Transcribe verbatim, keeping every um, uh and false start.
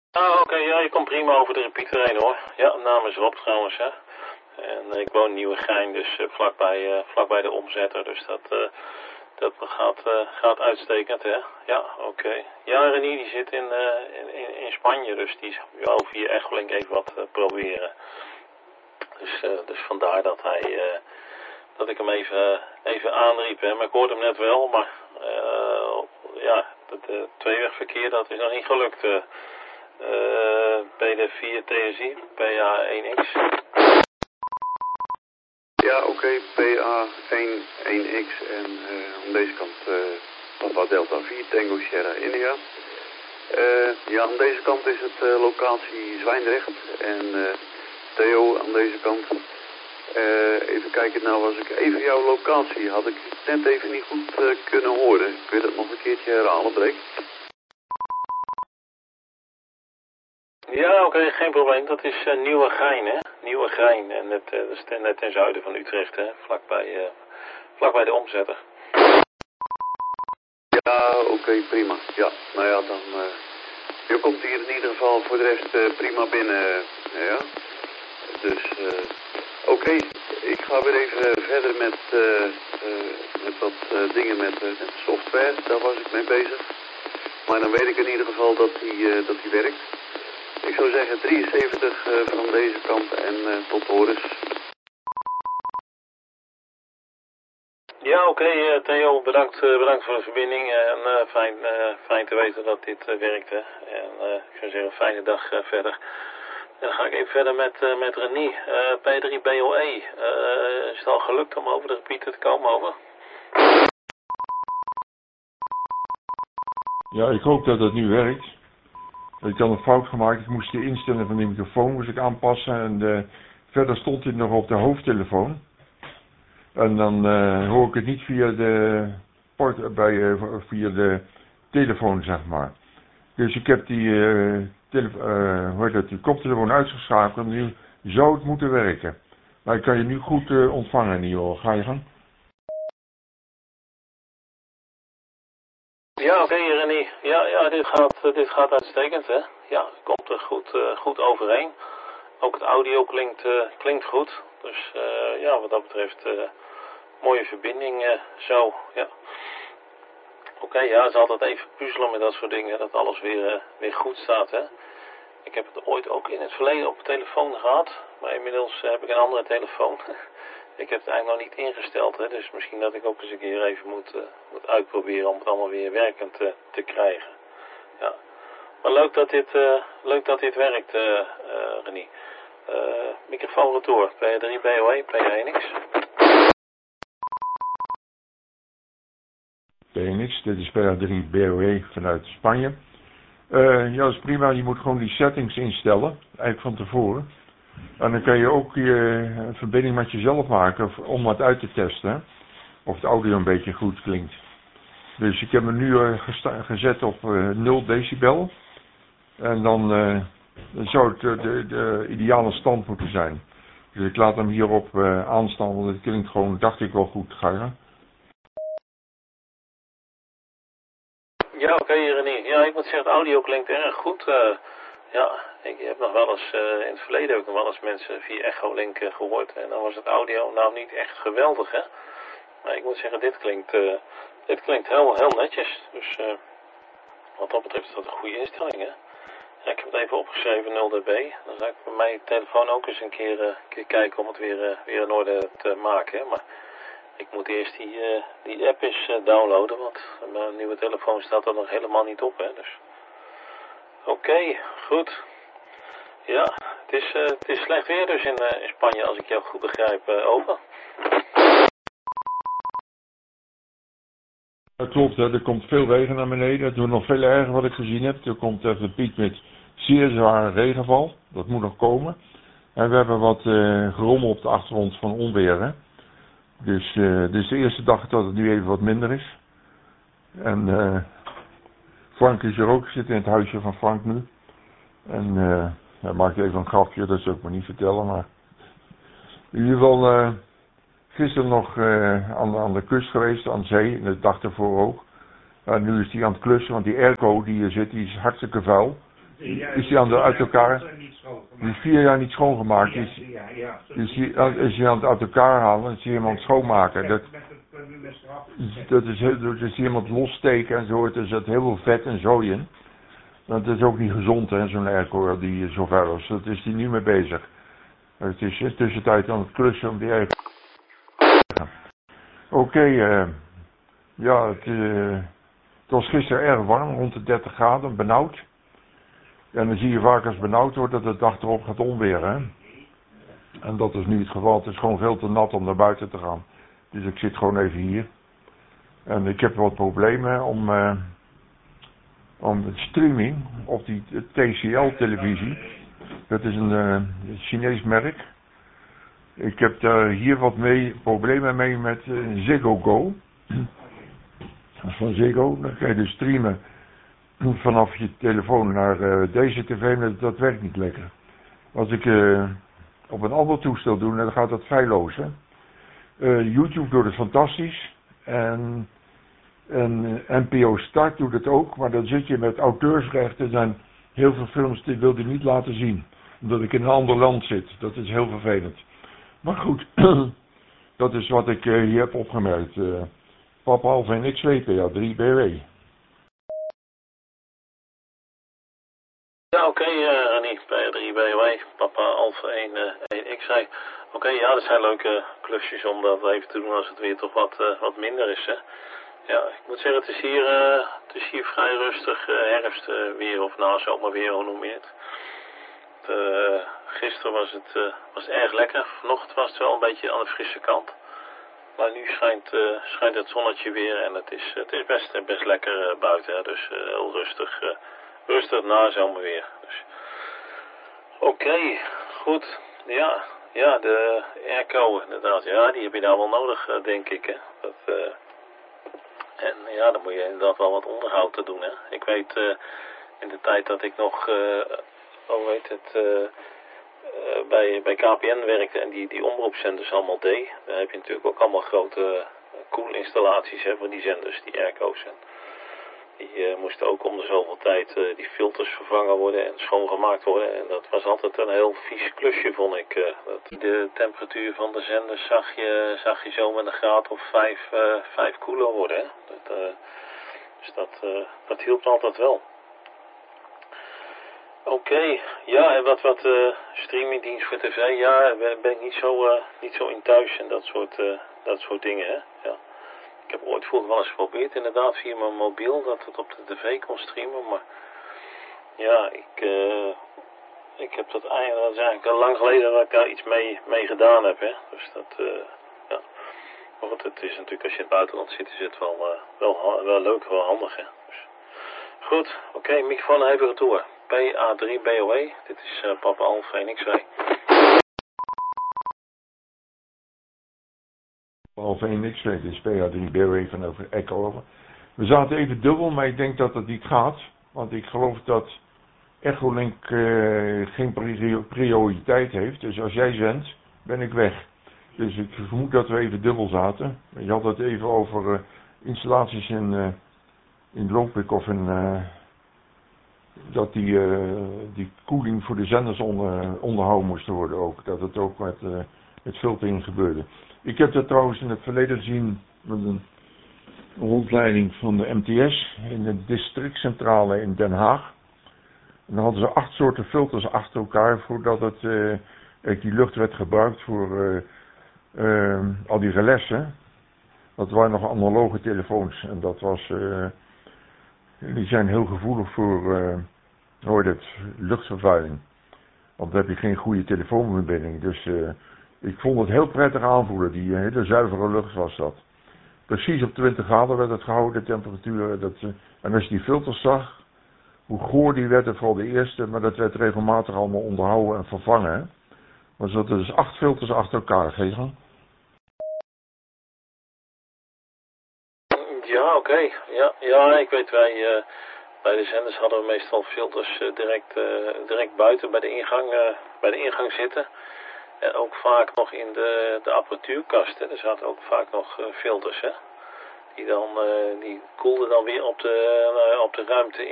Ah, oké, okay, ja, je komt prima over de repeater heen hoor. Ja, naam is Rob trouwens, hè. En ik woon in Nieuwegein, dus uh, vlakbij, uh, vlakbij de omzetter, dus dat, uh, dat gaat, uh, gaat uitstekend, hè. Ja, oké. Okay. Ja, René die zit in, uh, in, in Spanje, dus die wou via Echolink even wat uh, proberen. Dus, uh, dus vandaar dat hij, uh, dat ik hem even, uh, even aanriep, hè. Maar ik hoorde hem net wel, maar uh, ja, het uh, tweewegverkeer dat is nog niet gelukt. Uh, uh, P D vier T S I, P A één X. Ja, oké, okay, P A één één X en uh, aan deze kant uh, Papa Delta vier Tango Sierra India. Uh, ja, aan deze kant is het uh, locatie Zwijndrecht en uh, Theo aan deze kant. Uh, even kijken, nou was ik even jouw locatie, had ik net even niet goed uh, kunnen horen. Kun je dat nog een keertje herhalen, Breek? Ja, oké, okay, geen probleem. Dat is uh, Nieuwegein, hè? Nieuwegein. En het, uh, dat is ten, net ten zuiden van Utrecht, hè? Vlakbij, uh, vlakbij de omzetter. Ja, oké, okay, prima. Ja, nou ja, dan... Uh, je komt hier in ieder geval voor de rest uh, prima binnen, uh, ja. Dus, uh, oké, okay. Ik ga weer even verder met, uh, uh, met wat uh, dingen met, uh, met software. Daar was ik mee bezig. Maar dan weet ik in ieder geval dat die, uh, dat die werkt. Ik zou zeggen drieënzeventig uh, van deze kant en uh, tot horens. Ja, oké, okay, uh, Theo, bedankt, uh, bedankt voor de verbinding. En uh, fijn, uh, fijn te weten dat dit uh, werkt. Hè. En uh, ik zou zeggen, fijne dag uh, verder. En dan ga ik even verder met, uh, met René. Uh, P drie B O E. Uh, is het al gelukt om over de repeater te komen, over? Ja, ik hoop dat het nu werkt. Ik had een fout gemaakt. Ik moest de instelling van de microfoon moest ik aanpassen. En uh, verder stond hij nog op de hoofdtelefoon. En dan uh, hoor ik het niet via de, port, bij, uh, via de telefoon, zeg maar. Dus ik heb die, uh, tele, uh, hoe heet dat, die koptelefoon uitgeschakeld. En nu zou het moeten werken. Maar ik kan je nu goed uh, ontvangen, Nio. Ga je gang? Ja, oké, okay, René. Ja, ja dit, gaat, uh, dit gaat uitstekend, hè. Ja, komt er goed, uh, goed overheen. Ook het audio klinkt, uh, klinkt goed. Dus uh, ja, wat dat betreft, uh, mooie verbinding uh, zo, ja. Oké, okay, ja, het is altijd even puzzelen met dat soort dingen, dat alles weer, uh, weer goed staat, hè. Ik heb het ooit ook in het verleden op de telefoon gehad, maar inmiddels uh, heb ik een andere telefoon. Ik heb het eigenlijk nog niet ingesteld, hè, dus misschien dat ik ook eens een keer even moet, uh, moet uitproberen om het allemaal weer werkend uh, te krijgen. Ja. Maar leuk dat dit, uh, leuk dat dit werkt, uh, uh, René. Uh, microfoon retour, P drie B O E, P één X. P één X, dit is P drie B O E vanuit Spanje. Uh, ja, dat is prima. Je moet gewoon die settings instellen, eigenlijk van tevoren. En dan kan je ook je een verbinding met jezelf maken om wat uit te testen. Hè? Of de audio een beetje goed klinkt. Dus ik heb hem nu uh, gezet op uh, nul decibel. En dan uh, zou het uh, de, de ideale stand moeten zijn. Dus ik laat hem hierop uh, aanstaan, want het klinkt gewoon, dacht ik wel goed. Ga je? Ja, oké, okay, René. Ja, ik moet zeggen, het audio klinkt erg goed. Uh, ja, ik heb nog wel eens, uh, in het verleden heb ik nog wel eens mensen via Echolink uh, gehoord. En dan was het audio nou niet echt geweldig, hè. Maar ik moet zeggen, dit klinkt, uh, dit klinkt heel, heel netjes. Dus uh, wat dat betreft is dat een goede instelling, hè. Ja, ik heb het even opgeschreven, nul decibel. Dan zou ik bij mijn telefoon ook eens een keer, uh, keer kijken om het weer, uh, weer in orde te maken, hè. Maar ik moet eerst die, uh, die app eens uh, downloaden, want mijn nieuwe telefoon staat er nog helemaal niet op, hè. Dus. Oké, okay, goed. Ja, het is, uh, het is slecht weer dus in, uh, in Spanje, als ik jou goed begrijp, uh, over. Dat klopt, hè. Er komt veel regen naar beneden. Het wordt nog veel erger wat ik gezien heb. Er komt even een piek met zeer zware regenval. Dat moet nog komen. En we hebben wat uh, gerommel op de achtergrond van onweer, hè. Dus uh, dit is de eerste dag dat het nu even wat minder is. En uh, Frank is er ook, zit in het huisje van Frank nu. En uh, hij maakt even een grapje, dat zou ik maar niet vertellen. Maar in ieder geval, uh, gisteren nog uh, aan, aan de kust geweest, aan zee, en de dag ervoor ook. En nu is hij aan het klussen, want die airco die hier zit, die is hartstikke vuil. is die aan de, uit elkaar, die is vier jaar niet schoongemaakt, die is, die is, die, is die aan het uit elkaar halen, dan is die iemand schoonmaken. Dat, dat is, dat is iemand lossteken en zo, er zit heel veel vet en zooi in. Dat is ook niet gezond, hè, zo'n airco die zo ver is. Dat is die niet mee bezig. Het is in tussentijd aan het klussen om die airco. Oké, okay, uh, ja, het, uh, het was gisteren erg warm, rond de dertig graden, benauwd. En dan zie je vaak als het benauwd wordt dat het dag erop gaat onweren. Hè? En dat is nu het geval. Het is gewoon veel te nat om naar buiten te gaan. Dus ik zit gewoon even hier. En ik heb wat problemen om, uh, om het streaming op die T C L-televisie. Dat is een uh, Chinees merk. Ik heb daar hier wat mee, problemen mee met uh, Ziggo Go. Van Ziggo, dan kan je dus streamen vanaf je telefoon naar uh, deze tv, dat, dat werkt niet lekker. Als ik uh, op een ander toestel doe, dan gaat dat feilloos. Hè? Uh, YouTube doet het fantastisch. En, en uh, N P O Start doet het ook, maar dan zit je met auteursrechten. Er zijn heel veel films die wil je niet laten zien. Omdat ik in een ander land zit. Dat is heel vervelend. Maar goed, dat is wat ik uh, hier heb opgemerkt. Uh, Papa Alpha en X W P A drie B W. Ja, oké, okay, uh, René, P A drie B W, Papa Alpha één, uh, één X W. Oké, okay, ja, dat zijn leuke klusjes om dat even te doen als het weer toch wat, uh, wat minder is, hè. Ja, ik moet zeggen, het is hier, uh, het is hier vrij rustig uh, herfst uh, weer of nazomerweer, hoe noem je het. Uh, gisteren was het, uh, was het erg lekker, vanochtend was het wel een beetje aan de frisse kant. Maar nu schijnt, uh, schijnt het zonnetje weer en het is, het is best, best lekker uh, buiten, hè, dus uh, heel rustig, uh, rustig nazomerweer. Dus. Oké, okay, goed, ja, ja, de airco inderdaad, ja, die heb je nou wel nodig, uh, denk ik, hè. Dat, uh, en ja, dan moet je inderdaad wel wat onderhoud te doen, hè. Ik weet, uh, in de tijd dat ik nog... Uh, hoe heet het, uh, uh, bij, bij K P N werkte en die, die omroepzenders allemaal deed. Dan heb je natuurlijk ook allemaal grote uh, koelinstallaties hè, voor die zenders, die airco's. En die uh, moesten ook om de zoveel tijd uh, die filters vervangen worden en schoongemaakt worden. En dat was altijd een heel vies klusje, vond ik. Uh, dat de temperatuur van de zenders zag je, zag je zo met een graad of vijf, uh, vijf koeler worden. Hè? Dat, uh, dus dat, uh, dat hielp altijd wel. Oké, okay. Ja, en wat, wat uh, streamingdienst voor tv, ja, ben, ben ik niet zo, uh, niet zo in thuis en dat soort, uh, dat soort dingen, hè. Ja. Ik heb ooit vroeger wel eens geprobeerd, inderdaad, via mijn mobiel, dat het op de tv kon streamen, maar ja, ik, uh, ik heb dat eigenlijk, dat is eigenlijk al lang geleden dat ik daar iets mee, mee gedaan heb, hè. Dus dat, uh, ja. Maar goed, het is natuurlijk, als je in het buitenland zit, is het wel, uh, wel, wel leuk, wel handig, hè. Dus. Goed, oké, okay, microfoon even retour. P A drie B O W, dit is uh, Papa Alpha één X W. Alpha één X W, dit is P A drie B O W van over Echo over. We zaten even dubbel, maar ik denk dat het niet gaat. Want ik geloof dat Echolink uh, geen prioriteit heeft. Dus als jij zendt, ben ik weg. Dus ik vermoed dat we even dubbel zaten. Je had het even over uh, installaties in, uh, in Lopik of in... Uh, dat die, uh, die koeling voor de zenders onder, onderhouden moest worden ook. Dat het ook met, uh, met filtering gebeurde. Ik heb dat trouwens in het verleden gezien met een rondleiding van de M T S in de districtcentrale in Den Haag. En dan hadden ze acht soorten filters achter elkaar voordat het, uh, die lucht werd gebruikt voor uh, uh, al die relessen. Dat waren nog analoge telefoons en dat was... Uh, Die zijn heel gevoelig voor uh, hoor het, luchtvervuiling. Want dan heb je geen goede telefoonverbinding. Dus uh, ik vond het heel prettig aanvoelen. Die hele zuivere lucht was dat. Precies op twintig graden werd het gehouden, de temperatuur. Dat, uh, en als je die filters zag, hoe goor die werd, vooral de eerste. Maar dat werd regelmatig allemaal onderhouden en vervangen. Hè? Maar zo, dat is acht filters achter elkaar, geven. Ja, oké. Okay. Ja, ja, ik weet, wij uh, bij de zenders hadden we meestal filters uh, direct, uh, direct buiten bij de, ingang, uh, bij de ingang zitten. En ook vaak nog in de, de apparatuurkast. Hè. Er zaten ook vaak nog uh, filters, hè. Die dan, uh, die koelden dan weer op de, uh, op de ruimte